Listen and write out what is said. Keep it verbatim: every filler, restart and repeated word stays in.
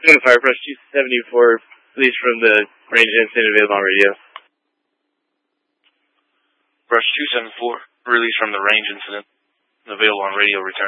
Going to fire, brush two seventy-four, release from the range incident available on radio. Brush two seventy-four, release from the range incident available on radio, return.